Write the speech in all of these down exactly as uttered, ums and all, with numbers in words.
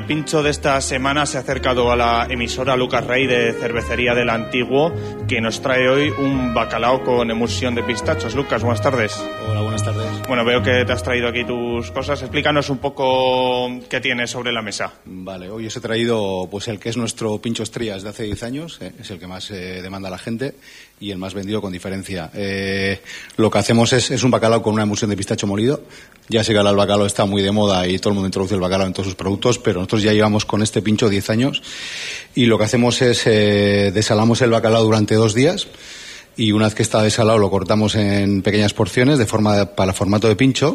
pincho de esta semana se ha acercado a la emisora Lucas Rey de Cervecería del Antiguo, que nos trae hoy un bacalao con emulsión de pistachos. Lucas, buenas tardes. Hola, buenas tardes. Bueno, veo que te has traído aquí tus cosas. Explícanos un poco qué tienes sobre la mesa. Vale, hoy os he traído pues el que es nuestro pincho estrella desde hace diez años, eh, es el que más eh, demanda la gente y el más vendido con diferencia. Eh, lo que hacemos es, es un bacalao con una emulsión de pistacho molido. Ya sé que ahora el bacalao está muy de moda y todo el mundo introduce el bacalao en todos sus productos, pero nosotros ya llevamos con este pincho diez años y lo que hacemos es eh, desalamos el bacalao durante dos días y una vez que está desalado lo cortamos en pequeñas porciones de forma para formato de pincho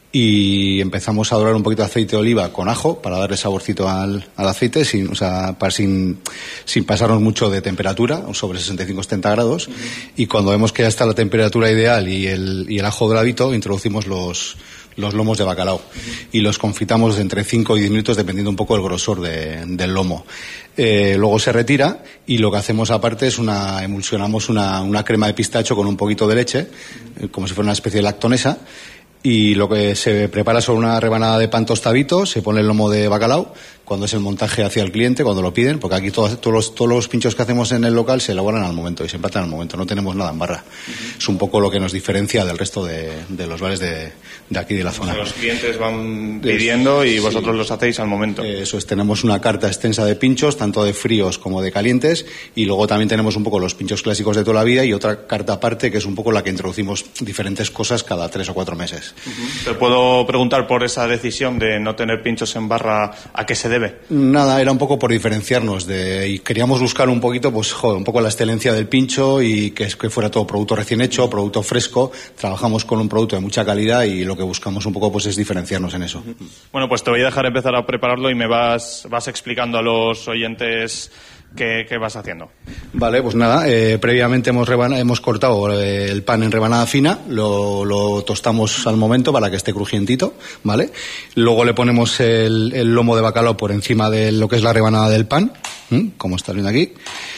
y empezamos a dorar un poquito de aceite de oliva con ajo para darle saborcito al, al aceite, sin, o sea, para, sin, sin pasarnos mucho de temperatura, sobre sesenta y cinco a setenta grados, uh-huh. Y cuando vemos que ya está la temperatura ideal y el, y el ajo doradito, introducimos los, los lomos de bacalao uh-huh. Y los confitamos entre cinco y diez minutos dependiendo un poco del grosor de, del lomo. Eh, luego se retira y lo que hacemos aparte es una emulsionamos una, una crema de pistacho con un poquito de leche, uh-huh. eh, como si fuera una especie de lactonesa. Y lo que se prepara sobre una rebanada de pan tostadito, se pone el lomo de bacalao, cuando es el montaje hacia el cliente, cuando lo piden, porque aquí todos, todos, los, todos los pinchos que hacemos en el local se elaboran al momento y se empatan al momento, no tenemos nada en barra. Uh-huh. Es un poco lo que nos diferencia del resto de, de los bares de, de aquí de la zona. O sea, los clientes van pidiendo y vosotros sí. Los hacéis al momento. Eso es, tenemos una carta extensa de pinchos, tanto de fríos como de calientes, y luego también tenemos un poco los pinchos clásicos de toda la vida y otra carta aparte que es un poco la que introducimos diferentes cosas cada tres o cuatro meses. Uh-huh. Te puedo preguntar por esa decisión de no tener pinchos en barra, ¿a qué se debe? Nada, era un poco por diferenciarnos de, y queríamos buscar un poquito, pues joder, un poco la excelencia del pincho y que, que fuera todo producto recién hecho, producto fresco. Trabajamos con un producto de mucha calidad y lo que buscamos un poco pues es diferenciarnos en eso. Bueno, pues te voy a dejar empezar a prepararlo y me vas, vas explicando a los oyentes ¿Qué, ¿Qué vas haciendo? Vale, pues nada, eh, previamente hemos, rebana, hemos cortado eh, el pan en rebanada fina, lo, lo tostamos al momento para que esté crujientito, ¿vale? Luego le ponemos el, el lomo de bacalao por encima de lo que es la rebanada del pan, ¿m? Como estás viendo aquí.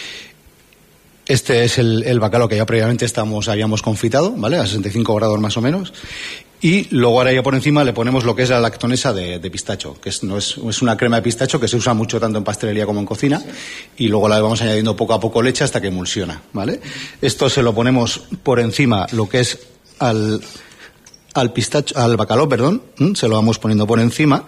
Este es el, el bacalao que ya previamente estamos, habíamos confitado, ¿vale? A sesenta y cinco grados más o menos. Y luego ahora ya por encima le ponemos lo que es la lactonesa de, de pistacho, que es, no es, es una crema de pistacho que se usa mucho tanto en pastelería como en cocina, y luego la vamos añadiendo poco a poco leche hasta que emulsiona, ¿vale? Esto se lo ponemos por encima lo que es al, al pistacho, al bacalao, perdón, se lo vamos poniendo por encima.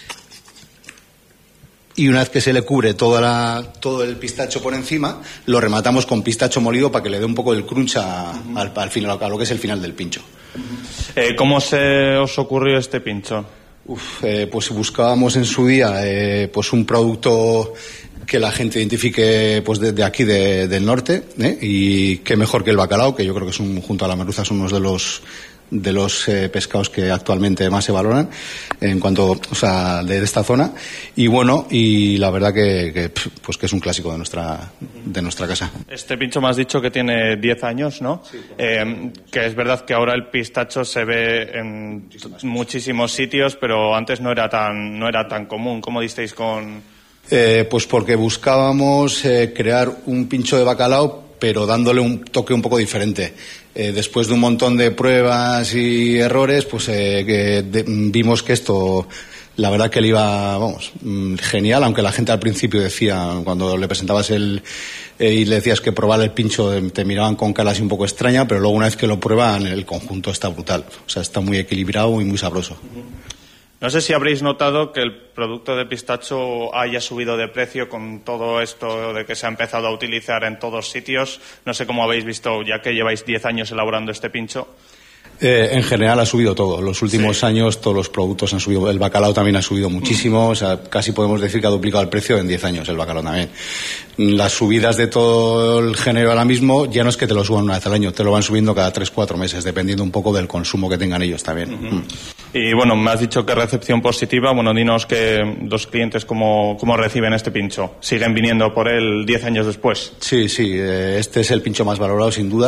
Y una vez que se le cubre toda la, todo el pistacho por encima, lo rematamos con pistacho molido para que le dé un poco el crunch a, uh-huh. al, al final, a lo que es el final del pincho. Uh-huh. Eh, ¿Cómo se os ocurrió este pincho? Uf, eh, pues buscábamos en su día eh, pues un producto que la gente identifique pues desde de aquí de, del norte, ¿eh? Y qué mejor que el bacalao, que yo creo que es un, junto a la merluza son unos de los de los eh, pescados que actualmente más se valoran en cuanto, o sea, de esta zona. Y bueno, y la verdad que, que pues que es un clásico de nuestra de nuestra casa. Este pincho me has dicho que tiene diez años, ¿no? Sí, eh, que es verdad que ahora el pistacho se ve en muchísimos, muchísimos sitios, pero antes no era tan no era tan común. ¿Cómo disteis con...? Eh, pues porque buscábamos eh, crear un pincho de bacalao, pero dándole un toque un poco diferente. Eh, después de un montón de pruebas y errores, pues eh, que de, vimos que esto, la verdad que le iba, vamos, genial, aunque la gente al principio decía, cuando le presentabas el eh, y le decías que probara el pincho, te miraban con cara así un poco extraña, pero luego una vez que lo prueban, el conjunto está brutal. O sea, está muy equilibrado y muy sabroso. No sé si habréis notado que el producto de pistacho haya subido de precio con todo esto de que se ha empezado a utilizar en todos sitios. No sé cómo habéis visto, ya que lleváis diez años elaborando este pincho. Eh, en general ha subido todo. Los últimos sí. años todos los productos han subido. El bacalao también ha subido muchísimo. Mm. O sea, casi podemos decir que ha duplicado el precio en diez años el bacalao también. Las subidas de todo el género ahora mismo ya no es que te lo suban una vez al año, te lo van subiendo cada tres, cuatro meses, dependiendo un poco del consumo que tengan ellos también. Uh-huh. Mm. Y bueno, me has dicho que recepción positiva. Bueno, dinos que los clientes cómo, cómo reciben este pincho. ¿Siguen viniendo por él diez años después? Sí, sí. Eh, este es el pincho más valorado sin duda.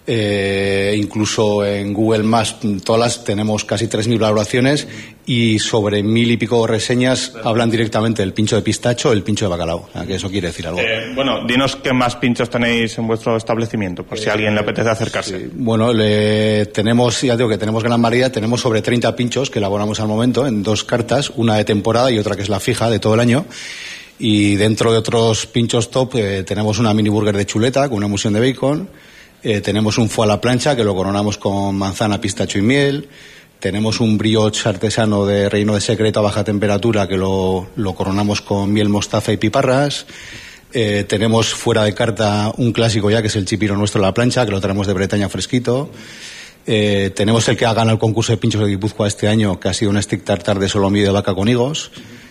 Eh, incluso en Google Maps todas las tenemos casi tres mil valoraciones y sobre mil y pico reseñas hablan directamente del pincho de pistacho, el pincho de bacalao. O sea, que eso quiere decir algo. Eh, bueno, dinos qué más pinchos tenéis en vuestro establecimiento, por si a alguien le apetece acercarse. Sí. Bueno, le, tenemos, ya digo que tenemos gran variedad, tenemos sobre treinta pinchos que elaboramos al momento en dos cartas, una de temporada y otra que es la fija de todo el año. Y dentro de otros pinchos top eh, tenemos una mini burger de chuleta con una emulsión de bacon. Eh, tenemos un foie a la plancha que lo coronamos con manzana, pistacho y miel. Tenemos un brioche artesano de reino de secreto a baja temperatura que lo, lo coronamos con miel, mostaza y piparras. Eh, tenemos fuera de carta un clásico ya que es el chipiro nuestro a la plancha, que lo traemos de Bretaña fresquito. Eh, tenemos el que ha ganado el concurso de pinchos de Guipúzcoa este año, que ha sido un stick tartar de solomillo de vaca con higos.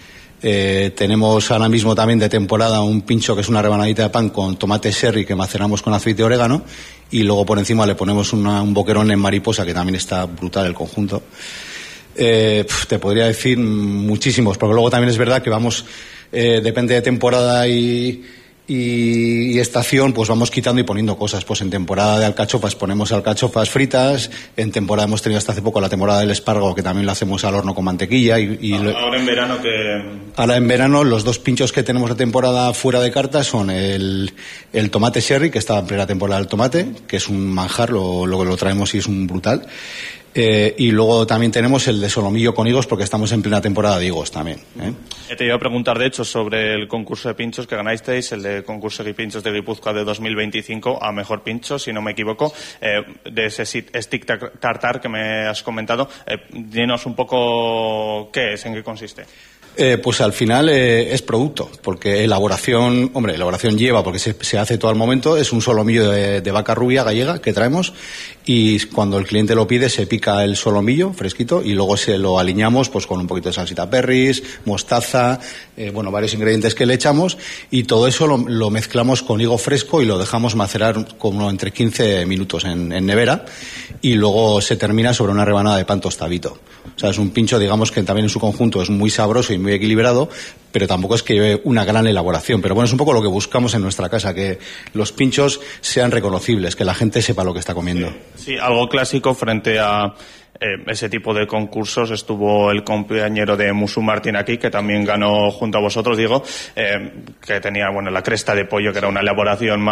Eh, tenemos ahora mismo también de temporada un pincho que es una rebanadita de pan con tomate sherry que maceramos con aceite de orégano y luego por encima le ponemos una, un boquerón en mariposa que también está brutal el conjunto. Eh, te podría decir muchísimos, porque luego también es verdad que vamos, eh, depende de temporada y, y, y estación, pues vamos quitando y poniendo cosas. Pues en temporada de alcachofas ponemos alcachofas fritas, en temporada hemos tenido hasta hace poco la temporada del espárrago que también lo hacemos al horno con mantequilla. Y, y ahora en verano que... Ahora en verano los dos pinchos que tenemos de temporada fuera de carta son el, el tomate sherry, que está en plena temporada del tomate, que es un manjar, lo, lo, lo traemos y es un brutal. Eh, y luego también tenemos el de solomillo con higos porque estamos en plena temporada de higos también, ¿eh? Te iba a preguntar de hecho sobre el concurso de pinchos que ganasteis, el de concurso de pinchos de Guipúzcoa de dos mil veinticinco a mejor pincho, si no me equivoco, eh, de ese stick tartar que me has comentado. Eh, dinos un poco qué es, en qué consiste. Eh, pues al final eh, es producto, porque elaboración, hombre, elaboración lleva, porque se, se hace todo al momento, es un solomillo de, de vaca rubia gallega que traemos y cuando el cliente lo pide se pica el solomillo fresquito y luego se lo aliñamos pues con un poquito de salsita perris, mostaza, eh, bueno, varios ingredientes que le echamos y todo eso lo, lo mezclamos con higo fresco y lo dejamos macerar como entre quince minutos en, en nevera y luego se termina sobre una rebanada de pan tostadito. O sea, es un pincho, digamos que también en su conjunto es muy sabroso y muy equilibrado, pero tampoco es que lleve una gran elaboración. Pero bueno, es un poco lo que buscamos en nuestra casa, que los pinchos sean reconocibles, que la gente sepa lo que está comiendo. Sí, sí, algo clásico frente a eh, ese tipo de concursos. Estuvo el compañero de Musu Martín aquí, que también ganó junto a vosotros, digo, eh, que tenía, bueno, la cresta de pollo, que era una elaboración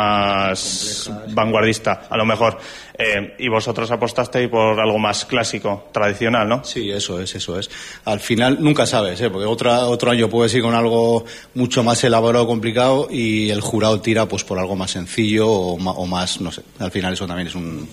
más compleja, vanguardista, a lo mejor. Eh, y vosotros apostasteis por algo más clásico, tradicional, ¿no? Sí, eso es, eso es. Al final nunca sabes, ¿eh? Porque otra, otro año puedes ir con algo mucho más elaborado, complicado, y el jurado tira pues por algo más sencillo o, o más, no sé. Al final eso también es un...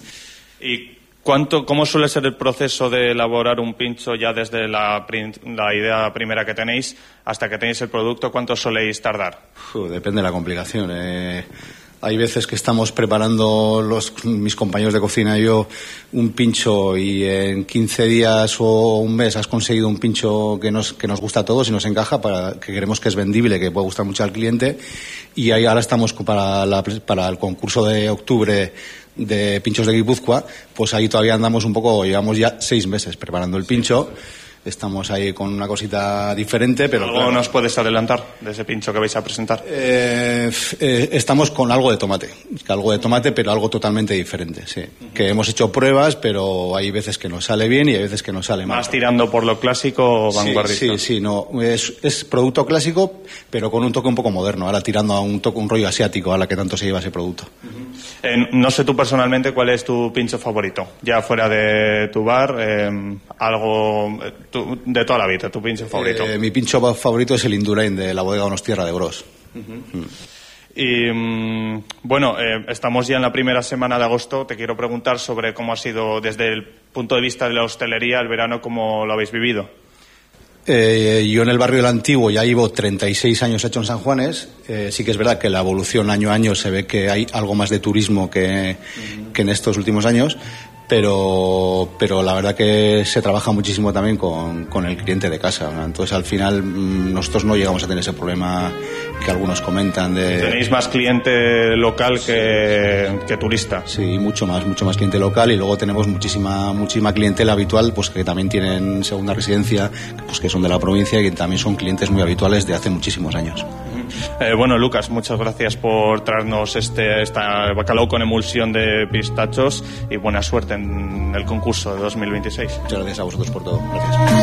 ¿Y cuánto, cómo suele ser el proceso de elaborar un pincho ya desde la, la idea primera que tenéis hasta que tenéis el producto? ¿Cuánto soléis tardar? Uf, depende de la complicación. Eh... Hay veces que estamos preparando los, mis compañeros de cocina y yo un pincho y en quince días o un mes has conseguido un pincho que nos, que nos gusta a todos y nos encaja, para, que creemos que es vendible, que puede gustar mucho al cliente. Y ahí ahora estamos para, la, para el concurso de octubre de pinchos de Guipúzcoa, pues ahí todavía andamos un poco, llevamos ya seis meses preparando el pincho. Estamos ahí con una cosita diferente, pero... ¿Algo claro, nos puedes adelantar de ese pincho que vais a presentar? Eh, eh, estamos con algo de tomate, algo de tomate, pero algo totalmente diferente, sí. Uh-huh. Que hemos hecho pruebas, pero hay veces que nos sale bien y hay veces que nos sale mal. ¿Más tirando por lo clásico o vanguardista? Sí, sí, sí, no. Es, es producto clásico, pero con un toque un poco moderno, ahora tirando a un toque, un rollo asiático, a la que tanto se lleva ese producto. Uh-huh. Eh, no sé tú personalmente cuál es tu pincho favorito, ya fuera de tu bar, eh, algo... Eh, de toda la vida, tu pincho favorito. Eh, mi pincho favorito es el Indurain de la bodega Donostierra de Gros. Uh-huh. Mm. Y mm, bueno, eh, estamos ya en la primera semana de agosto. Te quiero preguntar sobre cómo ha sido desde el punto de vista de la hostelería el verano, cómo lo habéis vivido. Eh, yo en el barrio del Antiguo ya llevo treinta y seis años hecho en San Juanes. Eh, sí que es verdad que la evolución año a año se ve que hay algo más de turismo que, uh-huh. que en estos últimos años. Pero, pero la verdad que se trabaja muchísimo también con, con el cliente de casa, ¿no? Entonces al final nosotros no llegamos a tener ese problema que algunos comentan de... Tenéis más cliente local que, sí. que turista. Sí, mucho más, mucho más cliente local, y luego tenemos muchísima, muchísima clientela habitual, pues que también tienen segunda residencia, pues que son de la provincia y que también son clientes muy habituales de hace muchísimos años. Uh-huh. Eh, bueno, Lucas, muchas gracias por traernos este esta bacalao con emulsión de pistachos y buena suerte en el concurso de dos mil veintiséis. Muchas gracias a vosotros por todo. Gracias.